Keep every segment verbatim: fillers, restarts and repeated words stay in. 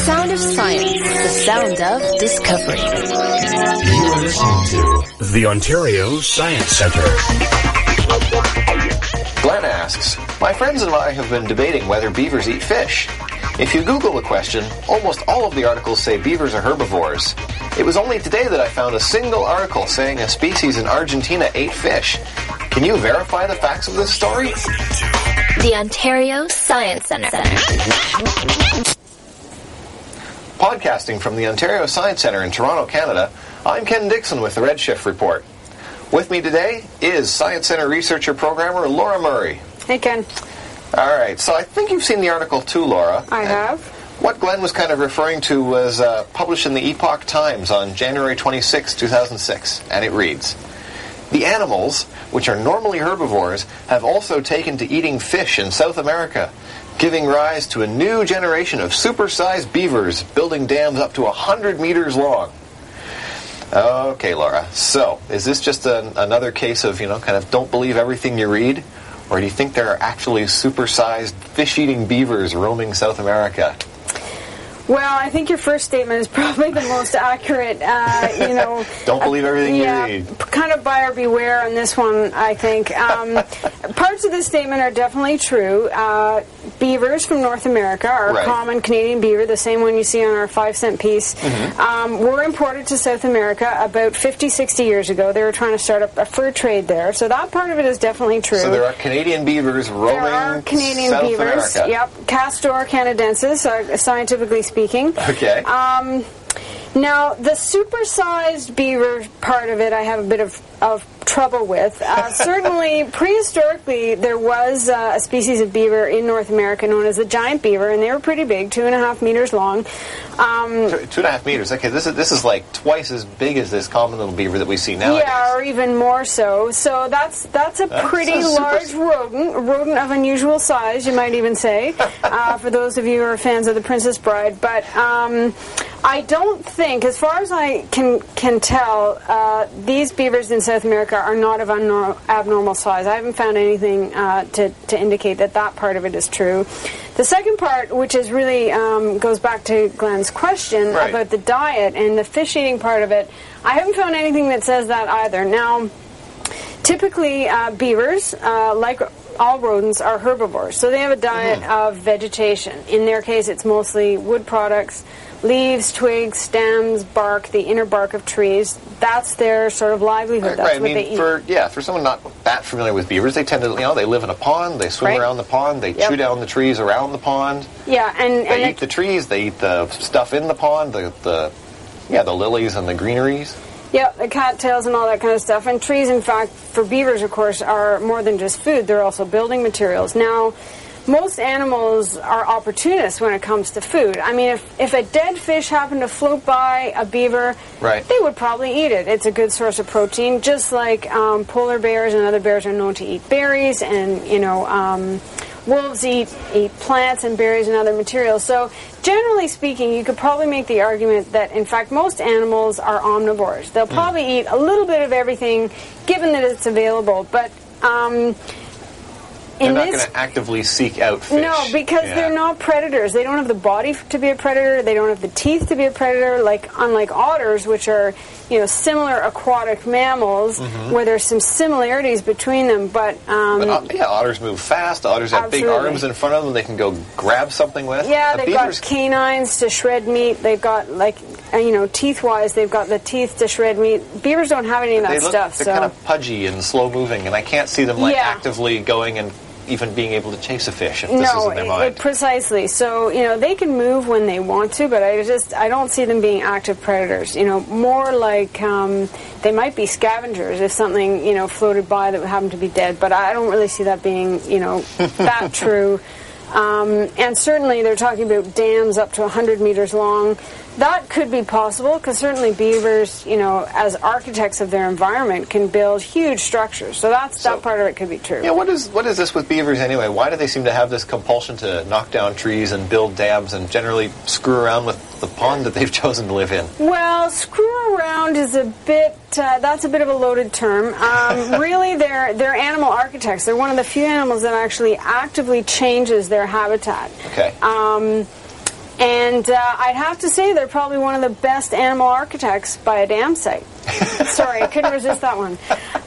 sound of science, the sound of discovery. You are listening to the Ontario Science Centre. Glenn asks, my friends and I have been debating whether beavers eat fish. If you Google the question, almost all of the articles say beavers are herbivores. It was only today that I found a single article saying a species in Argentina ate fish. Can you verify the facts of this story? The Ontario Science Centre. Podcasting from the Ontario Science Centre in Toronto, Canada, I'm Ken Dixon with the Redshift Report. With me today is Science Centre researcher programmer Laura Murray. Hey, Ken. All right, so I think you've seen the article too, Laura. I have. What Glenn was kind of referring to was uh, published in the Epoch Times on January twenty-sixth, two thousand six, and it reads, the animals, which are normally herbivores, have also taken to eating fish in South America, giving rise to a new generation of super-sized beavers building dams up to one hundred meters long. Okay, Laura, so is this just a, another case of, you know, kind of don't believe everything you read? Or do you think there are actually super-sized fish-eating beavers roaming South America? Well, I think your first statement is probably the most accurate, uh, you know. Don't believe everything yeah, you read. Kind of buyer beware on this one, I think. Um, parts of this statement are definitely true. Uh, beavers from North America, our right. common Canadian beaver, the same one you see on our five cent piece, mm-hmm. um, were imported to South America about fifty, sixty years ago. They were trying to start up a fur trade there. So that part of it is definitely true. So there are Canadian beavers roaming There are Canadian South beavers. America. Yep. Castor canadensis, uh, scientifically speaking. Okay. Um, now, the supersized beaver part of it, I have a bit of, of trouble with. Uh, certainly, prehistorically, there was uh, a species of beaver in North America known as the giant beaver, and they were pretty big, two and a half meters long. Um, two, two and a half meters. Okay, this is this is like twice as big as this common little beaver that we see nowadays. Yeah, or even more so. So that's that's a that's pretty a large super... rodent, a rodent of unusual size, you might even say, uh, for those of you who are fans of The Princess Bride. But um, I don't think, as far as I can can tell, uh, these beavers in South America are not of unnormal, abnormal size. I haven't found anything uh, to, to indicate that that part of it is true. The second part, which is really um, goes back to Glenn's question right. about the diet and the fish eating part of it, I haven't found anything that says that either. Now, typically uh, beavers, uh, like all rodents, are herbivores, so they have a diet mm. of vegetation. In their case, it's mostly wood products, leaves, twigs, stems, bark, the inner bark of trees. That's their sort of livelihood. Right, That's right. what I mean, they eat. for yeah, for someone not that familiar with beavers, they tend to, you know, they live in a pond, they swim right. around the pond, they yep. chew down the trees around the pond. Yeah, and they and eat it, the trees, they eat the stuff in the pond, the the yeah, the lilies and the greeneries. yeah, the cattails and all that kind of stuff. And trees, in fact, for beavers, of course, are more than just food. They're also building materials. Now, most animals are opportunists when it comes to food. I mean, if, if a dead fish happened to float by a beaver, right. they would probably eat it. It's a good source of protein, just like um, polar bears and other bears are known to eat berries, and, you know, um, wolves eat, eat plants and berries and other materials. So, generally speaking, you could probably make the argument that, in fact, most animals are omnivores. They'll probably mm. eat a little bit of everything, given that it's available. But um, they're in not this, going to actively seek out fish. No, because yeah. they're not predators. They don't have the body to be a predator. They don't have the teeth to be a predator. Like unlike otters, which are, you know, similar aquatic mammals, mm-hmm. where there's some similarities between them. But, um, but uh, yeah, otters move fast. Otters have absolutely. big arms in front of them they can go grab something with. Yeah, the they've beavers... got canines to shred meat. They've got, like, uh, you know, teeth-wise, they've got the teeth to shred meat. Beavers don't have any of that they look, stuff. They're so. kind of pudgy and slow-moving, and I can't see them like yeah. actively going and even being able to chase a fish if this no, is in their mind. It, precisely. So, you know, they can move when they want to, but I just, I don't see them being active predators. You know, more like um, they might be scavengers if something, you know, floated by that happened to be dead, but I don't really see that being, you know, that true. Um, and certainly they're talking about dams up to one hundred meters long. That could be possible because certainly beavers, you know, as architects of their environment, can build huge structures. So that's so, that part of it could be true. Yeah, what is what is this with beavers anyway? Why do they seem to have this compulsion to knock down trees and build dams and generally screw around with the pond that they've chosen to live in? Well, screw around is a bit, uh, that's a bit of a loaded term. Um, really, they're, they're animal architects. They're one of the few animals that actually actively changes their habitat. Okay. Um, And uh, I'd have to say they're probably one of the best animal architects by a dam site. Sorry, I couldn't resist that one.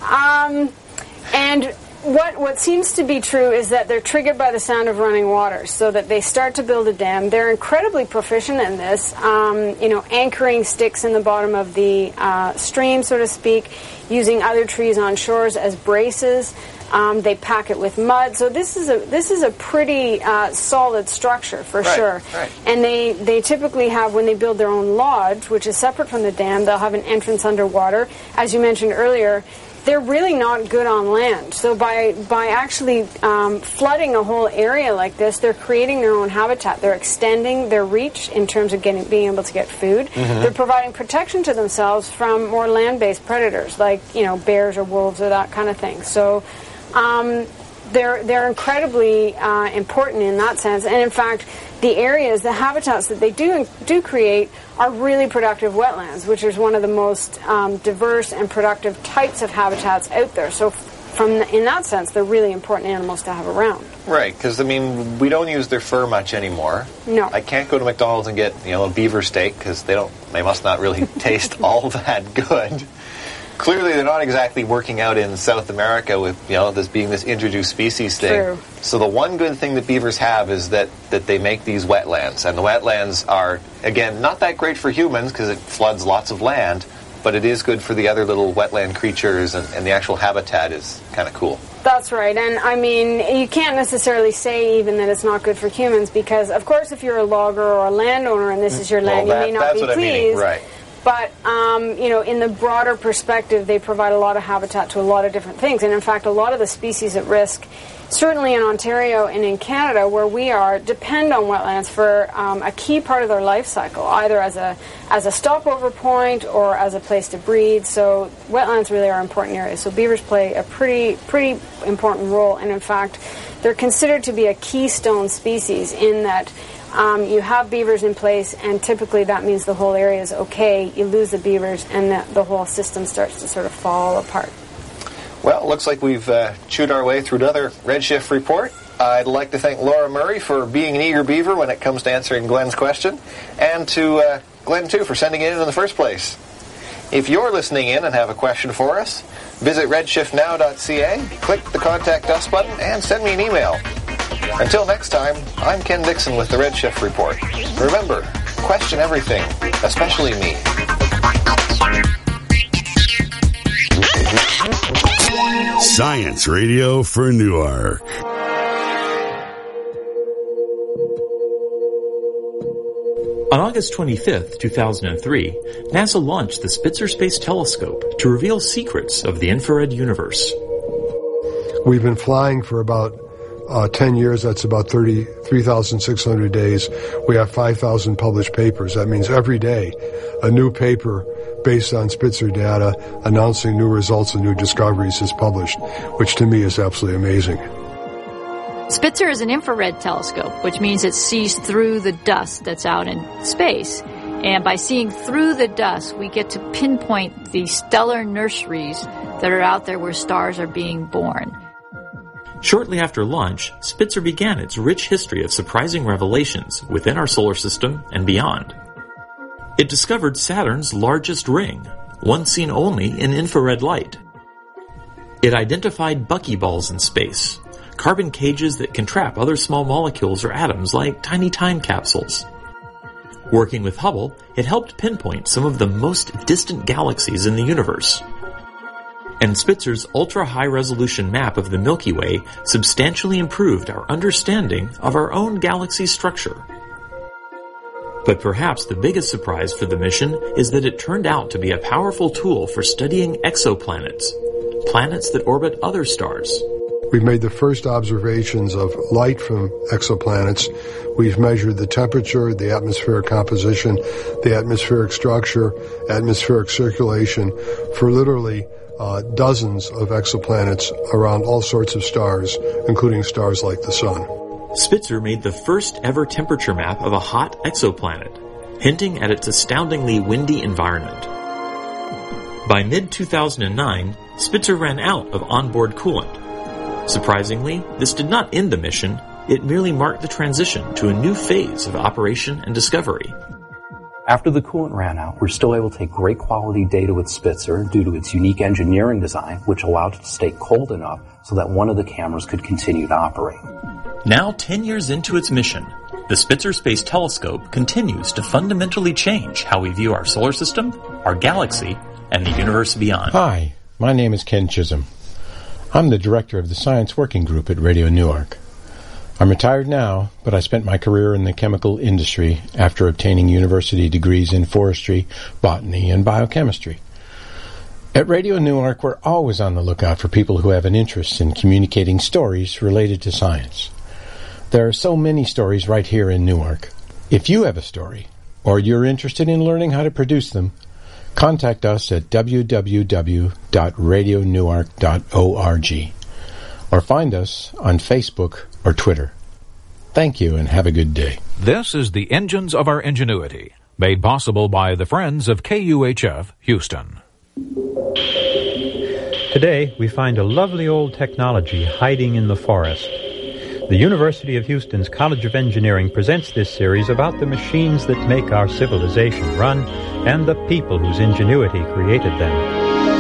Um, and what what seems to be true is that they're triggered by the sound of running water, so that they start to build a dam. They're incredibly proficient in this, um, you know, anchoring sticks in the bottom of the uh, stream, so to speak, using other trees on shores as braces. Um, they pack it with mud, so this is a this is a pretty uh, solid structure for right, sure. Right. And they they typically have, when they build their own lodge, which is separate from the dam, they'll have an entrance underwater. As you mentioned earlier, they're really not good on land. So by by actually um, flooding a whole area like this, they're creating their own habitat. They're extending their reach in terms of getting being able to get food. Mm-hmm. They're providing protection to themselves from more land-based predators, like you know bears or wolves or that kind of thing. So. Um, they're they're incredibly uh, important in that sense, and in fact, the areas, the habitats that they do do create are really productive wetlands, which is one of the most um, diverse and productive types of habitats out there. So, from the, in that sense, they're really important animals to have around. Right, because I mean, we don't use their fur much anymore. No, I can't go to McDonald's and get you know a beaver steak because they don't. They must not really taste all that good. Clearly, they're not exactly working out in South America with, you know, this being this introduced species thing. True. So the one good thing that beavers have is that, that they make these wetlands. And the wetlands are, again, not that great for humans because it floods lots of land, but it is good for the other little wetland creatures, and, and the actual habitat is kind of cool. That's right. And, I mean, you can't necessarily say even that it's not good for humans because, of course, if you're a logger or a landowner and this is your land, well, that, you may not that's be what pleased. I'm meaning. Right. But, um, you know, in the broader perspective, they provide a lot of habitat to a lot of different things. And, in fact, a lot of the species at risk, certainly in Ontario and in Canada, where we are, depend on wetlands for um, a key part of their life cycle, either as a as a stopover point or as a place to breed. So wetlands really are important areas. So beavers play a pretty, pretty important role. And, in fact, they're considered to be a keystone species in that Um, you have beavers in place, and typically that means the whole area is okay. You lose the beavers, and the, the whole system starts to sort of fall apart. Well, it looks like we've uh, chewed our way through another Redshift report. I'd like to thank Laura Murray for being an eager beaver when it comes to answering Glenn's question, and to uh, Glenn, too, for sending it in in the first place. If you're listening in and have a question for us, visit redshift now dot c a, click the Contact Us button, and send me an email. Until next time, I'm Ken Dixon with the Redshift Report. Remember, question everything, especially me. Science Radio for Newark. On August twenty-fifth, two thousand three, NASA launched the Spitzer Space Telescope to reveal secrets of the infrared universe. We've been flying for about Uh, ten years, that's about thirty-three thousand six hundred days. We have five thousand published papers. That means every day a new paper based on Spitzer data announcing new results and new discoveries is published, which to me is absolutely amazing. Spitzer is an infrared telescope, which means it sees through the dust that's out in space. And by seeing through the dust, we get to pinpoint the stellar nurseries that are out there where stars are being born. Shortly after launch, Spitzer began its rich history of surprising revelations within our solar system and beyond. It discovered Saturn's largest ring, one seen only in infrared light. It identified buckyballs in space, carbon cages that can trap other small molecules or atoms like tiny time capsules. Working with Hubble, it helped pinpoint some of the most distant galaxies in the universe. And Spitzer's ultra-high-resolution map of the Milky Way substantially improved our understanding of our own galaxy's structure. But perhaps the biggest surprise for the mission is that it turned out to be a powerful tool for studying exoplanets, planets that orbit other stars. We've made the first observations of light from exoplanets. We've measured the temperature, the atmospheric composition, the atmospheric structure, atmospheric circulation for literally Uh, dozens of exoplanets around all sorts of stars, including stars like the Sun. Spitzer made the first ever temperature map of a hot exoplanet, hinting at its astoundingly windy environment. By mid two thousand nine, Spitzer ran out of onboard coolant. Surprisingly, this did not end the mission, it merely marked the transition to a new phase of operation and discovery. After the coolant ran out, we're still able to take great quality data with Spitzer due to its unique engineering design, which allowed it to stay cold enough so that one of the cameras could continue to operate. Now, ten years into its mission, the Spitzer Space Telescope continues to fundamentally change how we view our solar system, our galaxy, and the universe beyond. Hi, my name is Ken Chisholm. I'm the director of the Science Working Group at Radio Newark. I'm retired now, but I spent my career in the chemical industry after obtaining university degrees in forestry, botany, and biochemistry. At Radio Newark, we're always on the lookout for people who have an interest in communicating stories related to science. There are so many stories right here in Newark. If you have a story, or you're interested in learning how to produce them, contact us at w w w dot radio newark dot org or find us on Facebook or Twitter. Thank you and have a good day. This is the Engines of Our Ingenuity, made possible by the Friends of K U H F Houston. Today, we find a lovely old technology hiding in the forest. The University of Houston's College of Engineering presents this series about the machines that make our civilization run and the people whose ingenuity created them.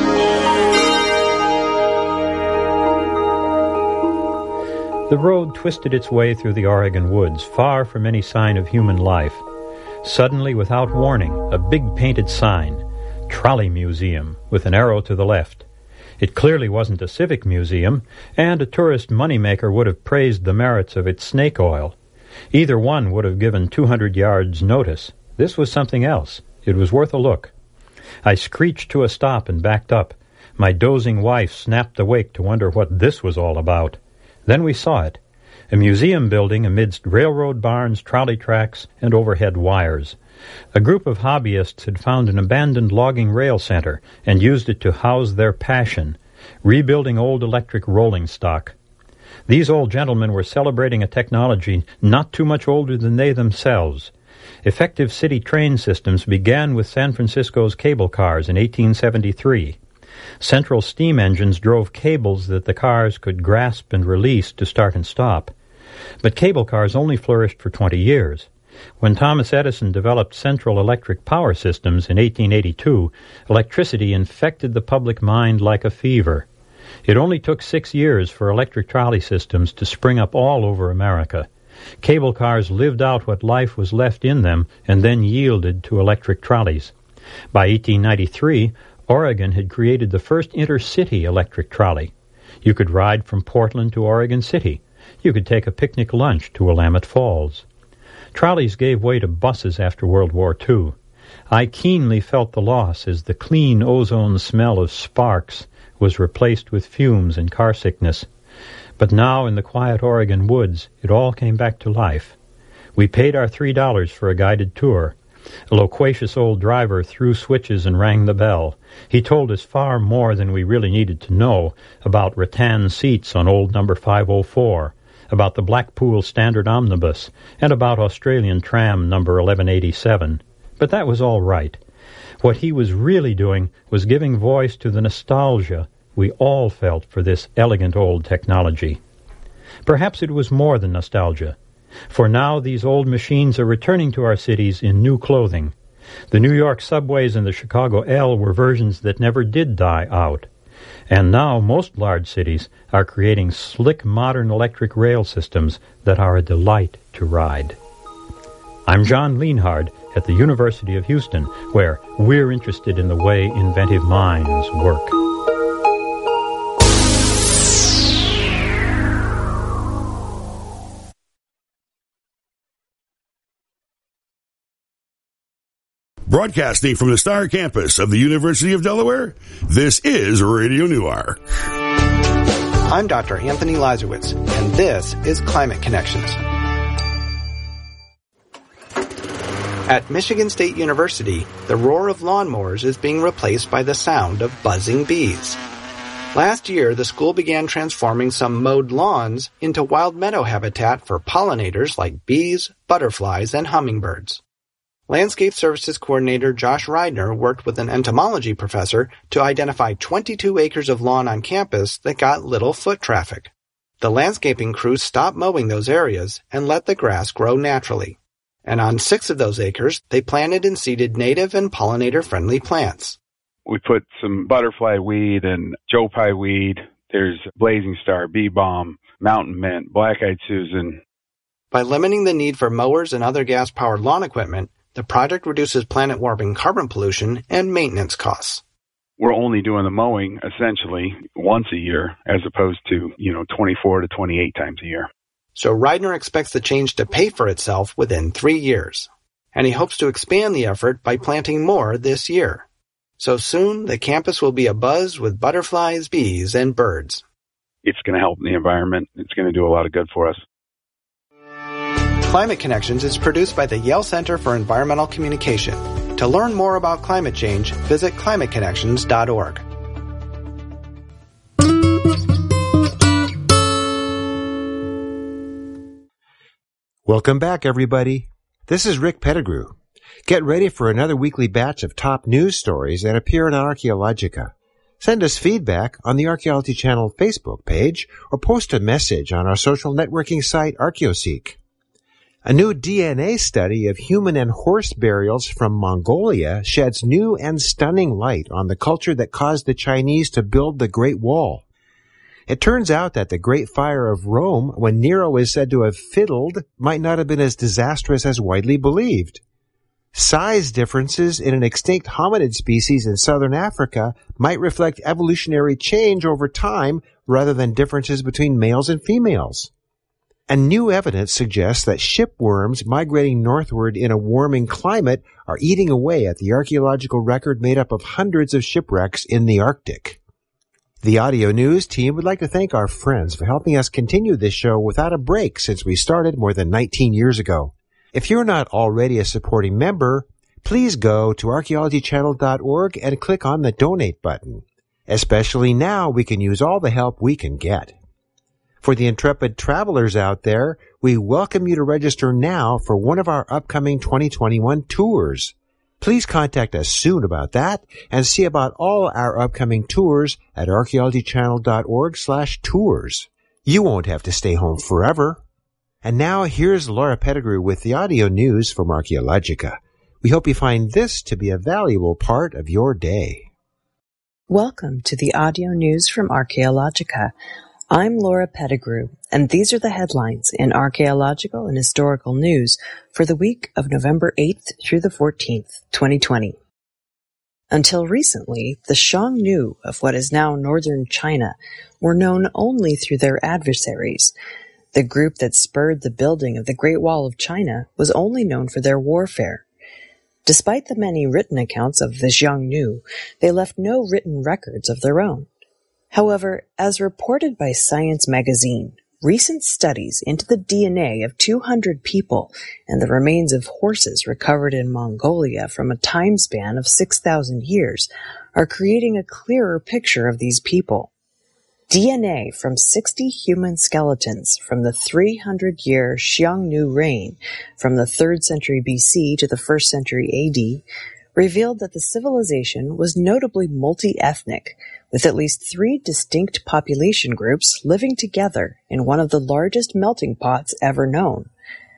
The road twisted its way through the Oregon woods, far from any sign of human life. Suddenly, without warning, a big painted sign, Trolley Museum, with an arrow to the left. It clearly wasn't a civic museum, and a tourist moneymaker would have praised the merits of its snake oil. Either one would have given two hundred yards notice. This was something else. It was worth a look. I screeched to a stop and backed up. My dozing wife snapped awake to wonder what this was all about. Then we saw it, a museum building amidst railroad barns, trolley tracks, and overhead wires. A group of hobbyists had found an abandoned logging rail center and used it to house their passion, rebuilding old electric rolling stock. These old gentlemen were celebrating a technology not too much older than they themselves. Effective city train systems began with San Francisco's cable cars in eighteen seventy-three. Central steam engines drove cables that the cars could grasp and release to start and stop. But cable cars only flourished for twenty years. When Thomas Edison developed central electric power systems in eighteen eighty-two, electricity infected the public mind like a fever. It only took six years for electric trolley systems to spring up all over America. Cable cars lived out what life was left in them and then yielded to electric trolleys. By eighteen ninety-three, Oregon had created the first intercity electric trolley. You could ride from Portland to Oregon City. You could take a picnic lunch to Willamette Falls. Trolleys gave way to buses after World War Two. I keenly felt the loss as the clean ozone smell of sparks was replaced with fumes and car sickness. But now in the quiet Oregon woods, it all came back to life. We paid our three dollars for a guided tour. A loquacious old driver threw switches and rang the bell. He told us far more than we really needed to know about rattan seats on old number five oh four, about the Blackpool Standard Omnibus, and about Australian tram number eleven eighty-seven. But that was all right. What he was really doing was giving voice to the nostalgia we all felt for this elegant old technology. Perhaps it was more than nostalgia. For now, these old machines are returning to our cities in new clothing. The New York subways and the Chicago L were versions that never did die out. And now most large cities are creating slick modern electric rail systems that are a delight to ride. I'm John Lienhard at the University of Houston, where we're interested in the way inventive minds work. Broadcasting from the Star Campus of the University of Delaware, this is Radio Newark. I'm Doctor Anthony Lazarowitz, and this is Climate Connections. At Michigan State University, the roar of lawnmowers is being replaced by the sound of buzzing bees. Last year, the school began transforming some mowed lawns into wild meadow habitat for pollinators like bees, butterflies, and hummingbirds. Landscape Services Coordinator Josh Reidner worked with an entomology professor to identify twenty-two acres of lawn on campus that got little foot traffic. The landscaping crews stopped mowing those areas and let the grass grow naturally. And on six of those acres, they planted and seeded native and pollinator-friendly plants. We put some butterfly weed and Joe Pye weed. There's blazing star, bee balm, mountain mint, black-eyed Susan. By limiting the need for mowers and other gas-powered lawn equipment, the project reduces planet-warming carbon pollution and maintenance costs. We're only doing the mowing, essentially, once a year, as opposed to, you know, twenty-four to twenty-eight times a year. So Reidner expects the change to pay for itself within three years. And he hopes to expand the effort by planting more this year. So soon, the campus will be abuzz with butterflies, bees, and birds. It's going to help the environment. It's going to do a lot of good for us. Climate Connections is produced by the Yale Center for Environmental Communication. To learn more about climate change, visit climate connections dot org. Welcome back, everybody. This is Rick Pettigrew. Get ready for another weekly batch of top news stories that appear in Archaeologica. Send us feedback on the Archaeology Channel Facebook page or post a message on our social networking site ArchaeoSeek. A new D N A study of human and horse burials from Mongolia sheds new and stunning light on the culture that caused the Chinese to build the Great Wall. It turns out that the Great Fire of Rome, when Nero is said to have fiddled, might not have been as disastrous as widely believed. Size differences in an extinct hominid species in southern Africa might reflect evolutionary change over time rather than differences between males and females. And new evidence suggests that shipworms migrating northward in a warming climate are eating away at the archaeological record made up of hundreds of shipwrecks in the Arctic. The Audio News team would like to thank our friends for helping us continue this show without a break since we started more than nineteen years ago. If you're not already a supporting member, please go to archaeology channel dot org and click on the Donate button. Especially now, we can use all the help we can get. For the intrepid travelers out there, we welcome you to register now for one of our upcoming twenty twenty-one tours. Please contact us soon about that and see about all our upcoming tours at archaeology channel dot org slash tours. You won't have to stay home forever. And now here's Laura Pettigrew with the audio news from Archaeologica. We hope you find this to be a valuable part of your day. Welcome to the audio news from Archaeologica. I'm Laura Pettigrew, and these are the headlines in archaeological and historical news for the week of November eighth through the fourteenth, twenty twenty. Until recently, the Xiongnu of what is now northern China were known only through their adversaries. The group that spurred the building of the Great Wall of China was only known for their warfare. Despite the many written accounts of the Xiongnu, they left no written records of their own. However, as reported by Science magazine, recent studies into the D N A of two hundred people and the remains of horses recovered in Mongolia from a time span of six thousand years are creating a clearer picture of these people. D N A from sixty human skeletons from the three hundred year Xiongnu reign from the third century B C to the first century A D revealed that the civilization was notably multi-ethnic, with at least three distinct population groups living together in one of the largest melting pots ever known.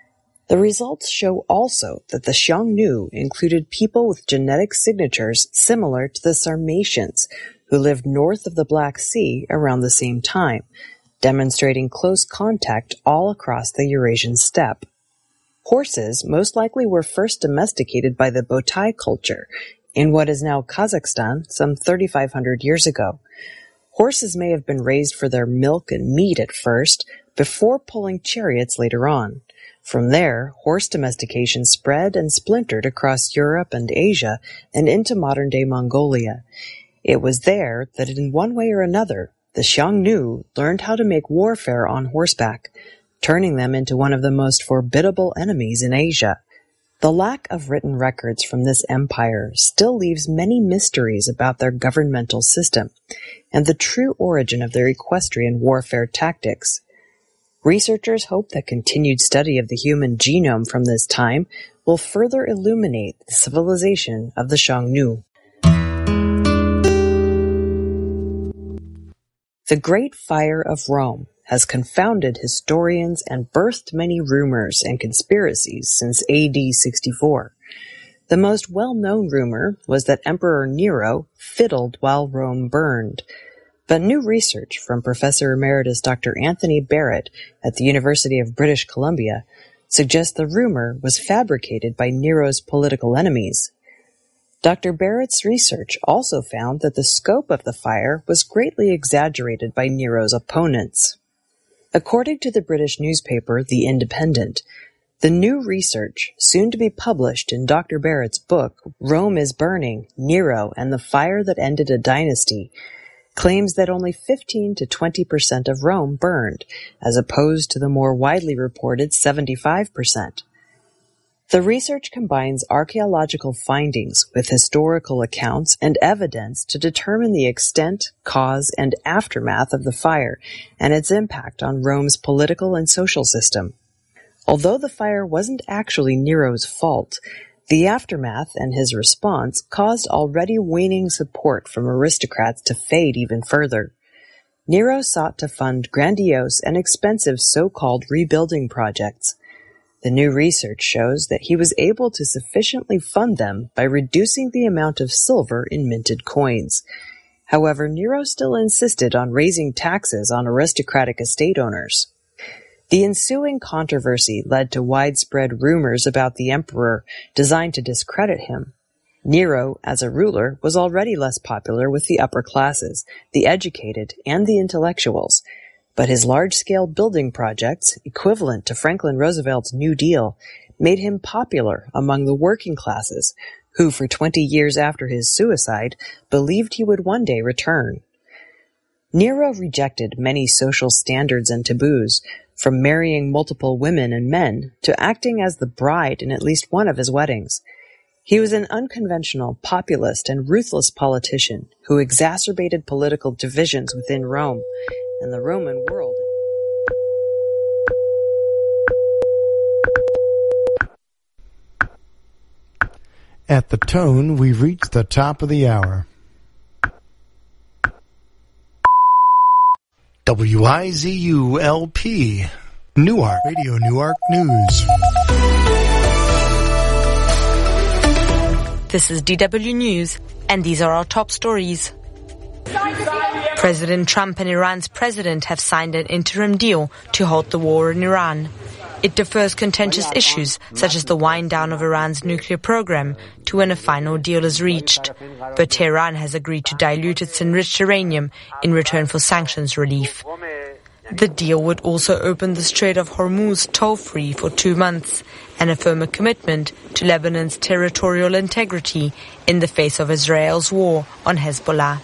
The results show also that the Xiongnu included people with genetic signatures similar to the Sarmatians, who lived north of the Black Sea around the same time, demonstrating close contact all across the Eurasian steppe. Horses most likely were first domesticated by the Botai culture in what is now Kazakhstan some thirty-five hundred years ago. Horses may have been raised for their milk and meat at first, before pulling chariots later on. From there, horse domestication spread and splintered across Europe and Asia and into modern-day Mongolia. It was there that in one way or another, the Xiongnu learned how to make warfare on horseback, turning them into one of the most formidable enemies in Asia. The lack of written records from this empire still leaves many mysteries about their governmental system and the true origin of their equestrian warfare tactics. Researchers hope that continued study of the human genome from this time will further illuminate the civilization of the Xiongnu. The Great Fire of Rome has confounded historians and birthed many rumors and conspiracies since A D sixty-four. The most well-known rumor was that Emperor Nero fiddled while Rome burned. But new research from Professor Emeritus Doctor Anthony Barrett at the University of British Columbia suggests the rumor was fabricated by Nero's political enemies. Doctor Barrett's research also found that the scope of the fire was greatly exaggerated by Nero's opponents. According to the British newspaper The Independent, the new research, soon to be published in Doctor Barrett's book, Rome is Burning, Nero and the Fire That Ended a Dynasty, claims that only fifteen to twenty percent of Rome burned, as opposed to the more widely reported seventy-five percent. The research combines archaeological findings with historical accounts and evidence to determine the extent, cause, and aftermath of the fire and its impact on Rome's political and social system. Although the fire wasn't actually Nero's fault, the aftermath and his response caused already waning support from aristocrats to fade even further. Nero sought to fund grandiose and expensive so-called rebuilding projects. The new research shows that he was able to sufficiently fund them by reducing the amount of silver in minted coins. However, Nero still insisted on raising taxes on aristocratic estate owners. The ensuing controversy led to widespread rumors about the emperor designed to discredit him. Nero, as a ruler, was already less popular with the upper classes, the educated, and the intellectuals, but his large-scale building projects, equivalent to Franklin Roosevelt's New Deal, made him popular among the working classes, who for twenty years after his suicide believed he would one day return. Nero rejected many social standards and taboos, from marrying multiple women and men to acting as the bride in at least one of his weddings. He was an unconventional, populist, and ruthless politician who exacerbated political divisions within Rome and the Roman world. At the tone, we've reached the top of the hour. W I Z U L P, Newark, Radio Newark News. This is D W News, and these are our top stories. President Trump and Iran's president have signed an interim deal to halt the war in Iran. It defers contentious issues, such as the wind-down of Iran's nuclear program, to when a final deal is reached. But Tehran has agreed to dilute its enriched uranium in return for sanctions relief. The deal would also open the Strait of Hormuz toll-free for two months and affirm a commitment to Lebanon's territorial integrity in the face of Israel's war on Hezbollah.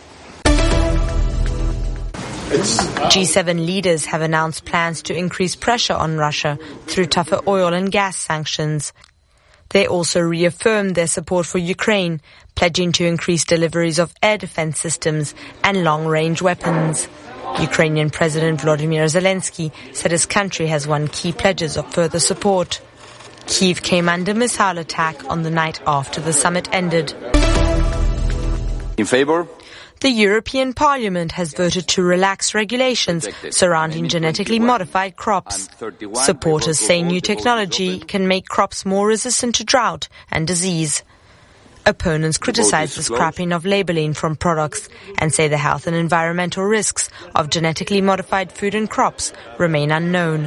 G seven leaders have announced plans to increase pressure on Russia through tougher oil and gas sanctions. They also reaffirmed their support for Ukraine, pledging to increase deliveries of air defense systems and long-range weapons. Ukrainian President Volodymyr Zelensky said his country has won key pledges of further support. Kyiv came under missile attack on the night after the summit ended. In favor? The European Parliament has voted to relax regulations surrounding genetically modified crops. Supporters say new technology can make crops more resistant to drought and disease. Opponents criticize the scrapping of labeling from products and say the health and environmental risks of genetically modified food and crops remain unknown.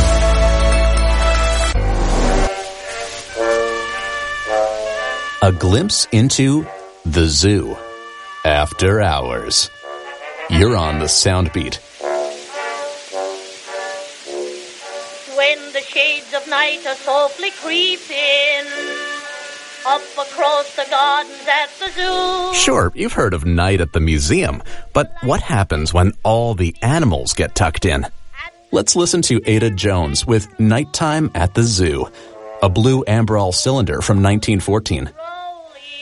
A glimpse into the zoo. After Hours. You're on the sound beat. When the shades of night are softly creeping up across the gardens at the zoo. Sure, you've heard of night at the museum, but what happens when all the animals get tucked in? Let's listen to Ada Jones with Nighttime at the Zoo, a blue Amberol cylinder from nineteen fourteen.